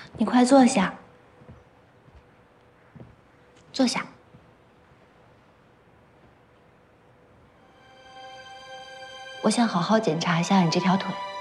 你快坐下，坐下。我想好好检查一下你这条腿。